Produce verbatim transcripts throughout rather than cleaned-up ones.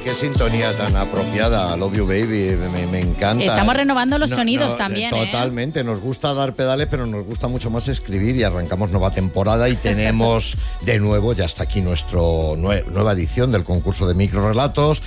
qué sintonía tan apropiada, Love You Baby, me, me encanta. Estamos renovando los no, sonidos no, también, Totalmente, ¿eh? Nos gusta dar pedales, pero nos gusta mucho más escribir y arrancamos nueva temporada y tenemos de nuevo, ya está aquí nuestro nue- nueva edición del concurso de microrelatos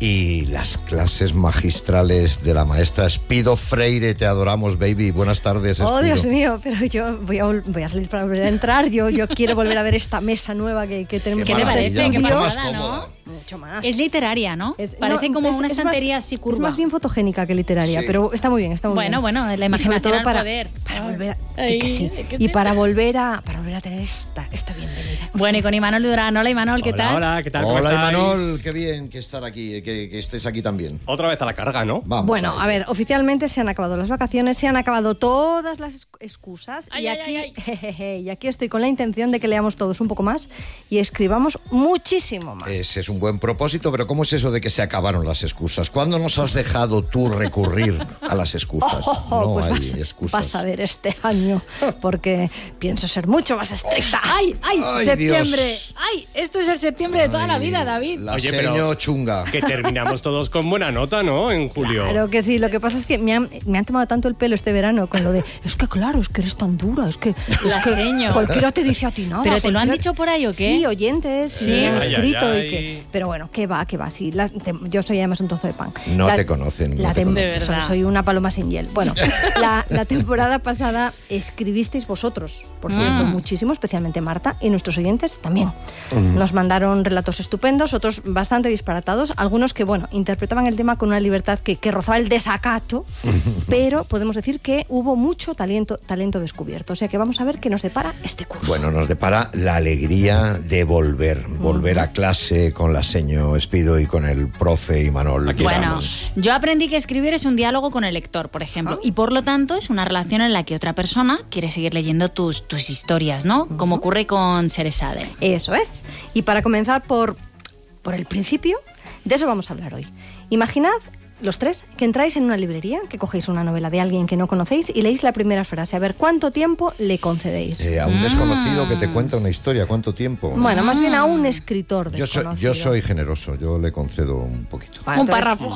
y las clases magistrales de la maestra Espido Freire. Te adoramos, baby. Buenas tardes, Espido. Oh, Dios mío, pero yo voy a, vol- voy a salir para volver a entrar. Yo, yo quiero volver a ver esta mesa nueva que, que tenemos. ¿Qué te parece? Qué mucho pasada, más ¿no? cómoda. Mucho más. Es literaria, ¿no? Es- Parece no, como es- una es estantería más- así curva. Es más bien fotogénica que literaria, Sí. pero está muy bien, está muy Bueno, bien. bueno, la Y sobre imaginación todo al para, poder. para volver a, Ay, y que sí, que y sí. para volver a para volver a tener esta, esta bienvenida. Bueno, y con Imanol Durán. Hola, Imanol, ¿qué Hola, tal? hola, ¿qué tal? ¿Cómo Hola, estáis? Imanol, qué bien que estar aquí, que, que estés aquí también. Otra vez a la carga, ¿no? Vamos. Bueno, ello. a ver, oficialmente se han acabado las vacaciones, se han acabado todas las esc- excusas Ay, y ay, aquí ay, jejeje, y aquí estoy con la intención de que leamos todos un poco más y escribamos muchísimo más. Ese es un buen propósito, pero ¿cómo es eso de que se acabaron las excusas? ¿Cuándo nos has dejado tú recurrir a las excusas? Oh, oh, no pues hay vas, excusas. vas a ver este año, porque pienso ser mucho más estricta. ¡Ay, ay! Ay, septiembre. Dios. ¡Ay! Esto es el septiembre de toda la Ay, vida, David. La Oye, seño pero- chunga. Que terminamos todos con buena nota, ¿no? En julio. Claro que sí, lo que pasa es que me han, me han tomado tanto el pelo este verano con lo de, es que claro, es que eres tan dura, es que, es La que seño. cualquiera te dice a ti nada. ¿Pero te lo han cualquiera- dicho por ahí o qué? Sí, oyentes, Sí. sí, me han Ay, ay, escrito ay. y que... Pero bueno, ¿qué va, qué va? Sí, la- te- yo soy además un trozo de pan. No La- te conocen, no la te tem- conocen. De verdad. Soy, soy una paloma sin hiel. Bueno, la, la temporada pasada escribisteis vosotros, por cierto, Mm. muchísimo, especialmente Marta, y nuestros oyentes también. Mm. Nos mandaron relatos estupendos, otros bastante disparatados, algunos que, bueno, interpretaban el tema con una libertad que, que rozaba el desacato, pero podemos decir que hubo mucho talento, talento descubierto. O sea que vamos a ver qué nos depara este curso. Bueno, nos depara la alegría de volver, volver a clase con la seño Espido y con el profe Imanol. Aquí Bueno, estamos. yo aprendí que escribir es un diálogo con el lector, por ejemplo, y por lo tanto es una relación en la que otra persona quiere seguir leyendo tus, tus historias, ¿no? Como ocurre con Seresade. Eso es. Y para comenzar por, por el principio, de eso vamos a hablar hoy. Imaginad, los tres, que entráis en una librería, que cogéis una novela de alguien que no conocéis y leéis la primera frase. A ver, ¿cuánto tiempo le concedéis? Eh, a un desconocido que te cuenta una historia, ¿cuánto tiempo? Bueno, más bien a un escritor yo, soy, desconocido. yo soy generoso, yo le concedo un poquito. Vale, un entonces- párrafo.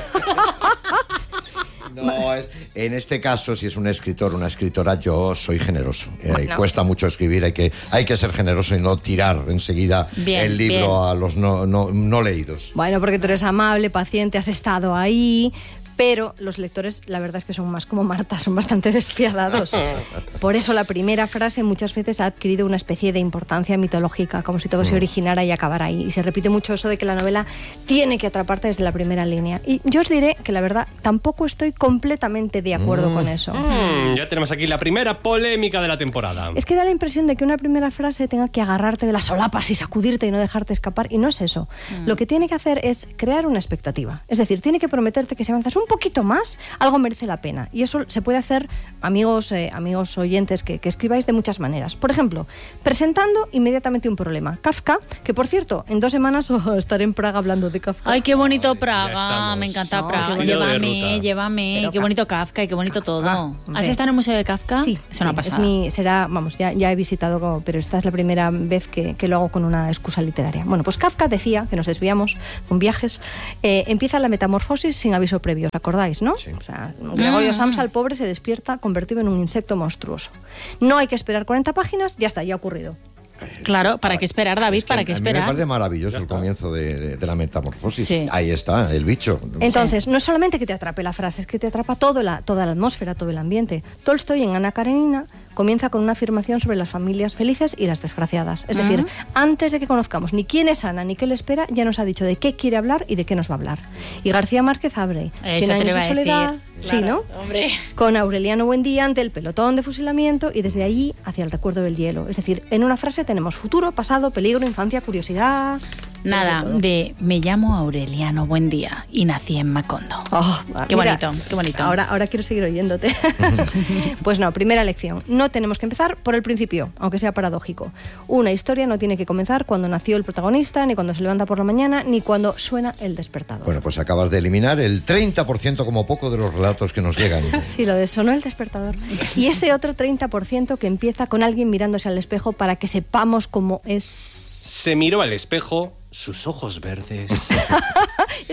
No, es, en este caso, si es un escritor, una escritora, yo soy generoso. Eh, Bueno. cuesta mucho escribir, hay que, hay que ser generoso y no tirar enseguida Bien, el libro bien. a los no, no, no leídos. Bueno, porque tú eres amable, paciente, has estado ahí, pero los lectores, la verdad es que son más como Marta, son bastante despiadados. Por eso la primera frase muchas veces ha adquirido una especie de importancia mitológica, como si todo se originara y acabara ahí. Y se repite mucho eso de que la novela tiene que atraparte desde la primera línea. Y yo os diré que la verdad tampoco estoy completamente de acuerdo con eso. Mm, ya tenemos aquí la primera polémica de la temporada. Es que da la impresión de que una primera frase tenga que agarrarte de las solapas y sacudirte y no dejarte escapar, y no es eso. Lo que tiene que hacer es crear una expectativa. Es decir, tiene que prometerte que si avanzas un poquito más, algo merece la pena. Y eso se puede hacer, amigos, eh, amigos oyentes, que, que escribáis de muchas maneras. Por ejemplo, presentando inmediatamente un problema. Kafka, que por cierto, en dos semanas oh, estaré en Praga hablando de Kafka. Ay, qué bonito Ay, ya Praga, estamos. me encanta No, Praga. qué bonito de Llévame, ruta. llévame, Pero qué Kafka- bonito Kafka y qué bonito todo. hombre. ¿Has estado en el Museo de Kafka? Sí, es una sí, pasada. es mi, será, vamos, ya, ya he visitado, como- pero esta es la primera vez que, que lo hago con una excusa literaria. Bueno, pues Kafka decía, que nos desviamos con viajes, eh, empieza la metamorfosis sin aviso previo, ¿os acordáis, no? Sí. O sea, Gregorio Samsa, el pobre, se despierta convertido en un insecto monstruoso. No hay que esperar cuarenta páginas, ya está, ya ha ocurrido. Claro, ¿para qué esperar, David? Es que ¿Para a qué mí me esperar? parece maravilloso el comienzo de, de- de la metamorfosis. Sí. Ahí está, el bicho. Entonces, no es solamente que te atrape la frase, es que te atrapa todo la, toda la atmósfera, todo el ambiente. Tolstoy en Ana Karenina comienza con una afirmación sobre las familias felices y las desgraciadas. Es decir, antes de que conozcamos ni quién es Ana ni qué le espera, ya nos ha dicho de qué quiere hablar y de qué nos va a hablar. Y García Márquez abre Eso Cien te lo años iba de a soledad, decir. sí, ¿no? Claro, hombre. Con Aureliano Buendía ante el pelotón de fusilamiento y desde allí hacia el recuerdo del hielo. Es decir, en una frase tenemos futuro, pasado, peligro, infancia, curiosidad... Nada, todo. de me llamo Aureliano Buendía y nací en Macondo. Oh, Qué mira, bonito, qué bonito. Ahora, ahora quiero seguir oyéndote. Pues no, primera lección. No tenemos que empezar por el principio, aunque sea paradójico. Una historia no tiene que comenzar cuando nació el protagonista, ni cuando se levanta por la mañana, ni cuando suena el despertador. Bueno, pues acabas de eliminar el treinta por ciento como poco de los relatos que nos llegan. Sí, lo de sonó el despertador. Y ese otro treinta por ciento que empieza con alguien mirándose al espejo para que sepamos cómo es... Se miró al espejo, sus ojos verdes.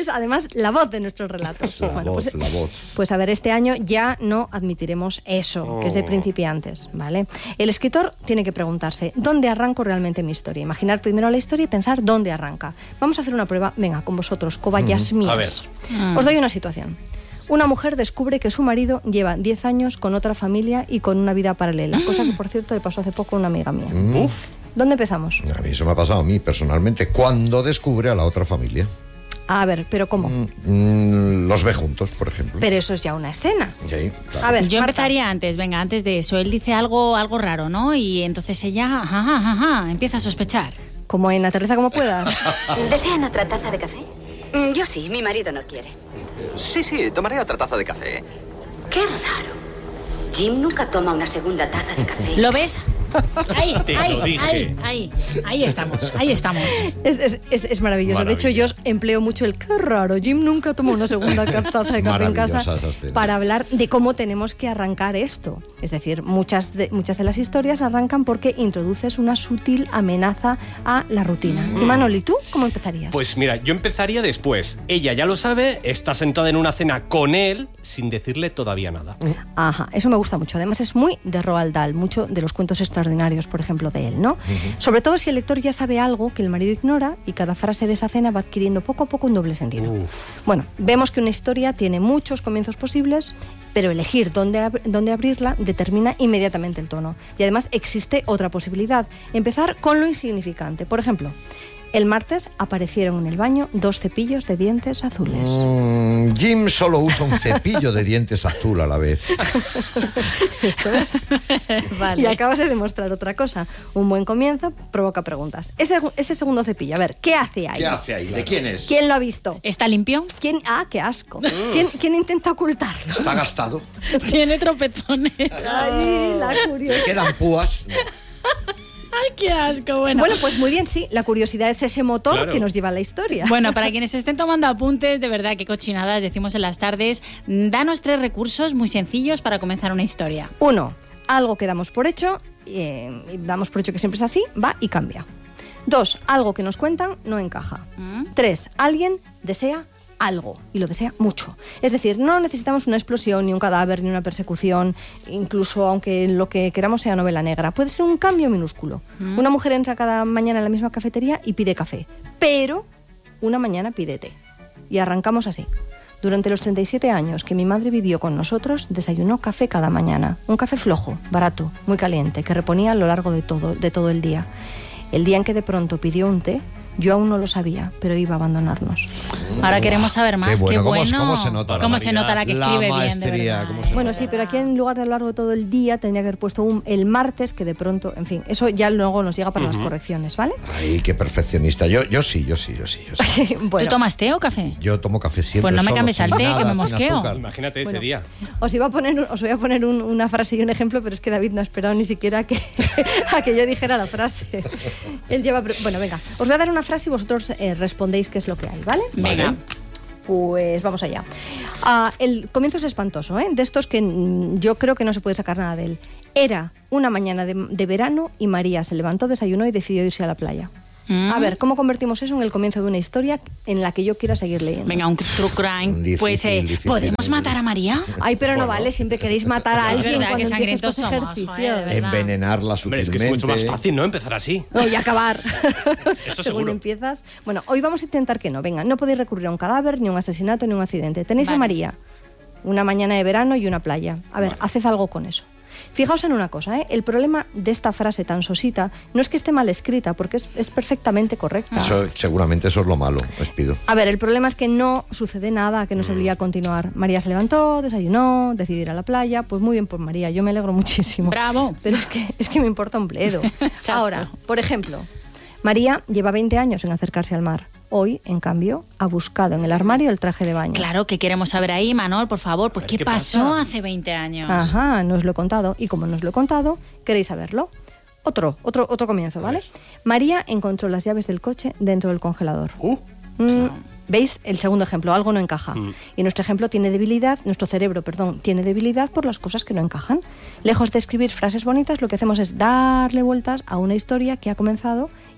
es además la voz de nuestros relatos. La Bueno, voz, pues, la voz. Pues a ver, este año ya no admitiremos eso, que es de principiantes, ¿vale? El escritor tiene que preguntarse, ¿dónde arranco realmente mi historia? Imaginar primero la historia y pensar dónde arranca. Vamos a hacer una prueba, venga, con vosotros, cobayas mías. A ver. Mm. Os doy una situación. Una mujer descubre que su marido lleva diez años con otra familia y con una vida paralela, cosa que, por cierto, le pasó hace poco a una amiga mía. Uf. ¿Dónde empezamos? A mí eso me ha pasado a mí personalmente. Cuando descubre a la otra familia. A ver, ¿pero cómo? Mm, los ve juntos, por ejemplo. Pero eso es ya una escena. Y ahí, claro. A ver, Yo Marta. empezaría antes, venga, antes de eso. Él dice algo, algo raro, ¿no? Y entonces ella, ajá, ajá, ajá, empieza a sospechar. Como en Aterriza como puedas. ¿Desean otra taza de café? Mm, Yo sí, mi marido no quiere. Sí, sí, tomaré otra taza de café. Qué raro. Jim nunca toma una segunda taza de café. ¿Lo ves? Ahí, Te ahí, lo dije. ahí, ahí, ahí estamos, ahí estamos. Es, es, es, es maravilloso. De hecho, yo os empleo mucho el qué raro. Jim nunca tomó una segunda taza de café en casa Maravillosa esa escena. para hablar de cómo tenemos que arrancar esto. Es decir, muchas de, muchas de las historias arrancan porque introduces una sutil amenaza a la rutina. Y Manoli, ¿tú cómo empezarías? Pues mira, yo empezaría después. Ella ya lo sabe, está sentada en una cena con él sin decirle todavía nada. Ajá, eso me gusta mucho. Además es muy de Roald Dahl, mucho de los cuentos extraordinarios, por ejemplo, de él, ¿no? Uh-huh. Sobre todo si el lector ya sabe algo que el marido ignora y cada frase de esa cena va adquiriendo poco a poco un doble sentido. Uf. Bueno, vemos que una historia tiene muchos comienzos posibles, pero elegir dónde, ab- dónde abrirla determina inmediatamente el tono. Y además existe otra posibilidad, empezar con lo insignificante. Por ejemplo, el martes aparecieron en el baño dos cepillos de dientes azules. Mm, Jim solo usa un cepillo de dientes azul a la vez. Eso es. Vale. Y acabas de demostrar otra cosa. Un buen comienzo provoca preguntas. Ese, ese segundo cepillo, a ver, ¿qué hace ahí? ¿Qué hace ahí? ¿De quién es? ¿Quién lo ha visto? ¿Está limpio? ¿Quién? Ah, qué asco. ¿Quién, quién intenta ocultarlo? ¿Está gastado? Tiene tropezones. Ay, la ¿Le curiosidad. quedan púas? No. Ay, qué asco. Bueno. Bueno, pues muy bien, sí. La curiosidad es ese motor Claro. que nos lleva a la historia. Bueno, para quienes estén tomando apuntes, de verdad, qué cochinadas decimos en las tardes. Danos tres recursos muy sencillos para comenzar una historia. Uno, algo que damos por hecho, eh, y damos por hecho que siempre es así, va y cambia. Dos, algo que nos cuentan no encaja. ¿Mm? Tres, alguien desea algo y lo desea mucho. Es decir, no necesitamos una explosión, ni un cadáver, ni una persecución, incluso aunque lo que queramos sea novela negra. Puede ser un cambio minúsculo. Mm. Una mujer entra cada mañana a la misma cafetería y pide café, pero una mañana pide té. Y arrancamos así. Durante los treinta y siete años que mi madre vivió con nosotros, desayunó café cada mañana. Un café flojo, barato, muy caliente, que reponía a lo largo de todo, de todo el día. El día en que de pronto pidió un té, yo aún no lo sabía, pero iba a abandonarnos. Ahora queremos saber más. Qué bueno. Qué bueno. ¿Cómo- cómo se nota la ¿Cómo se nota la que La escribe bien, de maestría, verdad, cómo eh? se nota. Bueno, sí, pero aquí en lugar de a lo largo de todo el día tendría que haber puesto un, el martes, que de pronto, en fin, eso ya luego nos llega para uh-huh. las correcciones, ¿vale? Ay, qué perfeccionista. Yo, yo sí, yo sí, yo sí. Yo, sí. Bueno, ¿Tú tomas té o café? Yo tomo café siempre. Pues no me solo, cambies al sin té, que nada, me sin mosqueo. azúcar. Imagínate ese Bueno. día. os iba a poner, os voy a poner un- una frase y un ejemplo, pero es que David no ha esperado ni siquiera a que, a que yo dijera la frase. Él lleva... pre- Bueno, venga, os voy a dar una frase y vosotros eh, respondéis qué es lo que hay, ¿vale? Venga. Pues vamos allá. Ah, el comienzo es espantoso, ¿eh? De estos que mm, yo creo que no se puede sacar nada de él. Era una mañana de, de verano y María se levantó, desayunó y decidió irse a la playa. Mm. A ver, ¿cómo convertimos eso en el comienzo de una historia en la que yo quiera seguir leyendo? Venga, un true crime. Difícil, pues, eh, difícil, ¿podemos difícil. matar a María? Ay, pero no Bueno. vale, siempre queréis matar a Es alguien verdad, cuando que empieces sangrientos con somos, ejercicios. joder, de verdad. Envenenarla Hombre, es sutilmente. que es mucho más fácil, ¿no? Empezar así. No, y acabar. Eso Según seguro. empiezas. Bueno, hoy vamos a intentar que no. Venga, no podéis recurrir a un cadáver, ni a un asesinato, ni a un accidente. Tenéis Vale. a María, una mañana de verano y una playa. A ver, Vale. haced algo con eso. Fijaos en una cosa, ¿eh? El problema de esta frase tan sosita no es que esté mal escrita, porque es, es perfectamente correcta. Eso, seguramente eso es lo malo, os pido. A ver, el problema es que no sucede nada que nos obligue a continuar. María se levantó, desayunó, decidió ir a la playa. Pues muy bien por María, yo me alegro muchísimo. Bravo. Pero es que, es que me importa un bledo. Exacto. Ahora, por ejemplo, María lleva veinte años en acercarse al mar. Hoy, en cambio, ha buscado en el armario el traje de baño. Claro, que queremos saber ahí, Manol, por favor. Pues, A ver, ¿qué, ¿qué pasó pasa? hace veinte años? Ajá, no os lo he contado. Y como no os lo he contado, queréis saberlo. Otro, otro, otro comienzo, ¿vale? María encontró las llaves del coche dentro del congelador. Uh, Mm, ¿Veis? El segundo ejemplo, algo no encaja. Mm. Y nuestro ejemplo tiene debilidad, nuestro cerebro, perdón, tiene debilidad por las cosas que no encajan. Lejos de escribir frases bonitas, lo que hacemos es darle vueltas a una historia que ha comenzado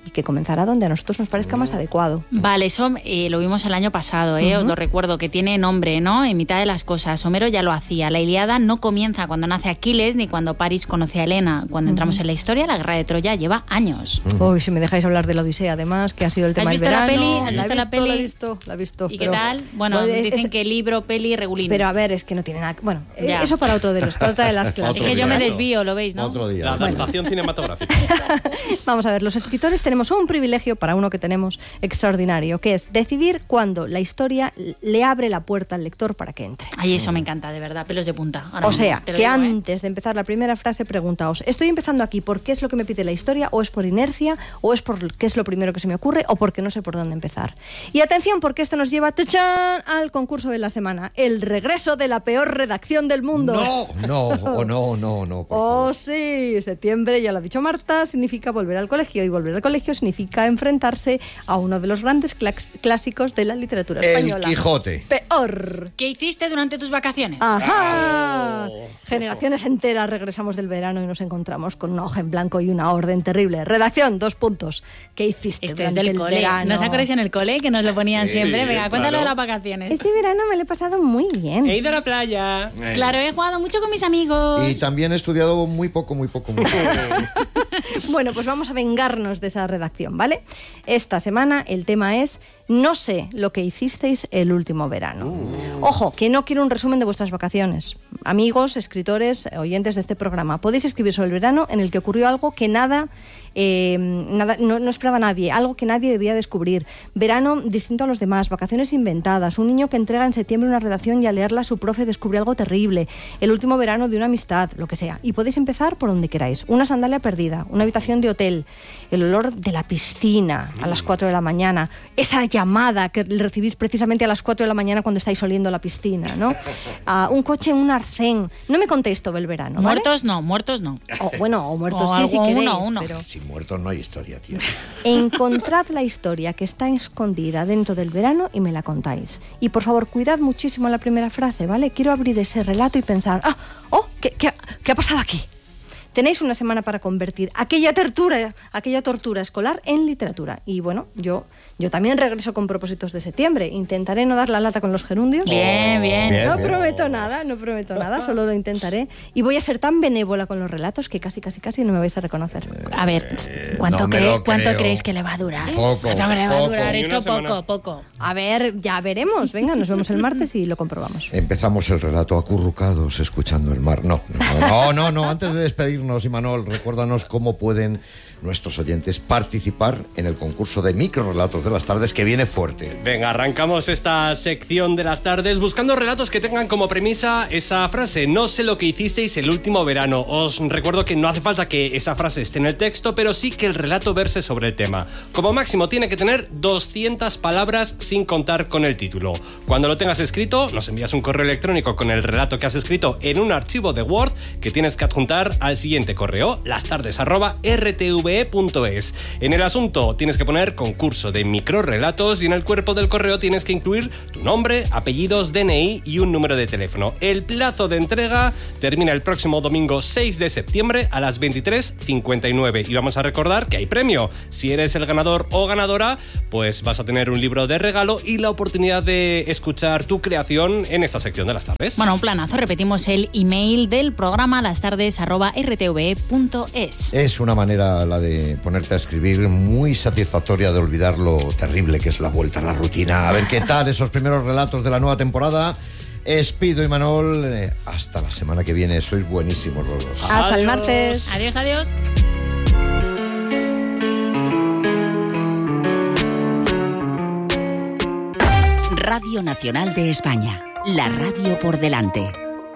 y que comenzará donde a nosotros nos parezca más adecuado. Vale, eso eh, lo vimos el año pasado, ¿eh? Uh-huh. Os lo recuerdo, que tiene nombre, ¿no? En mitad de las cosas. Homero ya lo hacía. La Ilíada no comienza cuando nace Aquiles ni cuando París conoce a Helena. Cuando entramos uh-huh. en la historia, la guerra de Troya lleva años. Uy, uh-huh. si me dejáis hablar de la Odisea, además, que ha sido el tema del verano. ¿Has visto la peli? ¿Has la visto he la visto, peli? La he visto, la he visto. ¿Y pero, qué tal? Bueno, bueno, dicen es, que libro, peli, regulín. Pero a ver, es que no tiene nada... Bueno, ya. eso para otro de los, para otra de las clases. Es que yo me desvío, lo veis, ¿no? Otro día. La adaptación bueno. cinematográfica. Vamos a ver, los escritores tenemos un privilegio para uno que tenemos extraordinario, que es decidir cuándo la historia le abre la puerta al lector para que entre. Ay, eso me encanta, de verdad, pelos de punta. Ahora o sea, que digo, ¿eh? antes de empezar la primera frase, preguntaos, ¿estoy empezando aquí porque es lo que me pide la historia, o es por inercia, o es porque es lo primero que se me ocurre, o porque no sé por dónde empezar? Y atención, porque esto nos lleva ¡tachán! Al concurso de la semana, el regreso de la peor redacción del mundo. No, no, o no, no, no. Por oh, favor. sí, septiembre, ya lo ha dicho Marta, significa volver al colegio, y volver al colegio significa enfrentarse a uno de los grandes clás- clásicos de la literatura española. El Quijote. Peor. ¿Qué hiciste durante tus vacaciones? ¡Ajá! Oh. Generaciones enteras regresamos del verano y nos encontramos con una hoja en blanco y una orden terrible. Redacción, dos puntos. ¿Qué hiciste Esto es durante del el cole. verano? ¿No os acordáis en el cole que nos lo ponían Sí, siempre? sí, Venga, cuéntalo claro. de las vacaciones. Este verano me lo he pasado muy bien. He ido a la playa. Claro, he jugado mucho con mis amigos. Y también he estudiado muy poco, muy poco, muy poco. Bueno, pues vamos a vengarnos de esa redacción, ¿vale? Esta semana el tema es no sé lo que hicisteis el último verano. Uh. Ojo, que no quiero un resumen de vuestras vacaciones. Amigos, escritores, oyentes de este programa, podéis escribir sobre el verano en el que ocurrió algo que nada... Eh, nada, no, no esperaba nadie, algo que nadie debía descubrir. Verano distinto a los demás, vacaciones inventadas, un niño que entrega en septiembre una redacción y al leerla su profe descubre algo terrible, el último verano de una amistad, lo que sea. Y podéis empezar por donde queráis. Una sandalia perdida, una habitación de hotel, el olor de la piscina a las cuatro de la mañana, esa llamada que recibís precisamente a las cuatro de la mañana cuando estáis oliendo la piscina, ¿no? Uh, un coche en un arcén. No me contéis todo el verano, ¿vale? Muertos no, muertos no. O, bueno, o muertos O sí, si algo, queréis, uno, uno. pero... Sin muertos no hay historia, tío. Encontrad la historia que está escondida dentro del verano y me la contáis. Y por favor, cuidad muchísimo la primera frase, ¿vale? Quiero abrir ese relato y pensar, ah, oh, ¿qué, qué, qué ha pasado aquí? Tenéis una semana para convertir aquella tortura, aquella tortura escolar en literatura. Y bueno, yo, yo también regreso con propósitos de septiembre. Intentaré no dar la lata con los gerundios. Bien, bien. Bien, No bien. prometo nada, no prometo nada, solo lo intentaré. Y voy a ser tan benévola con los relatos que casi, casi, casi no me vais a reconocer. A ver, ¿cuánto, no me cree- lo ¿cuánto creo. creéis que le va a durar? Poco, ¿Cuánto le va a poco. durar Ni esto? una semana. Poco, poco. A ver, ya veremos. Venga, nos vemos el martes y lo comprobamos. Empezamos el relato acurrucados escuchando el mar. No, no, no, no, no. Antes de despedirnos, Imanol, recuérdanos cómo pueden nuestros oyentes participar en el concurso de microrelatos de las tardes que viene fuerte. Venga, arrancamos esta sección de las tardes buscando relatos que tengan como premisa esa frase: no sé lo que hicisteis el último verano. Os recuerdo que no hace falta que esa frase esté en el texto, pero sí que el relato verse sobre el tema. Como máximo tiene que tener doscientas palabras sin contar con el título. Cuando lo tengas escrito, nos envías un correo electrónico con el relato que has escrito en un archivo de Word que tienes que adjuntar al siguiente correo: lastardes arroba r t v e punto es. En el asunto tienes que poner concurso de microrelatos y en el cuerpo del correo tienes que incluir tu nombre, apellidos, D N I y un número de teléfono. El plazo de entrega termina el próximo domingo seis de septiembre a las veintitrés cincuenta y nueve y vamos a recordar que hay premio. Si eres el ganador o ganadora, pues vas a tener un libro de regalo y la oportunidad de escuchar tu creación en esta sección de las tardes. Bueno, un planazo. Repetimos el email del programa lastardes arroba r t v e punto es. Es una manera la de ponerte a escribir muy satisfactoria de olvidar lo terrible que es la vuelta a la rutina. A ver qué tal esos primeros relatos de la nueva temporada. Espido y Manol, eh, hasta la semana que viene. Sois buenísimos los dos. Hasta el Adiós. martes. Adiós, adiós. Radio Nacional de España, la radio por delante.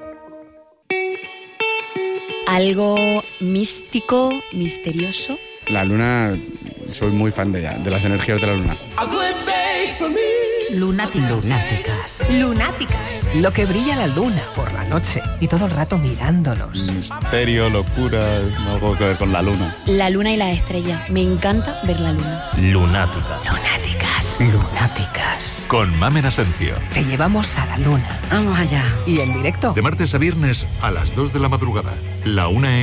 Algo místico, misterioso. La luna, soy muy fan de ella, de las energías de la luna. Lunáticas. Lunáticas. Lunáticas. Lo que brilla la luna por la noche y todo el rato mirándolos. Misterio, locura, algo que ver con la luna. La luna y las estrellas. Me encanta ver la luna. Lunática. Lunáticas. Lunáticas. Con Mamen Asencio. Te llevamos a la luna. Vamos allá. Y en directo. De martes a viernes a las dos de la madrugada. La una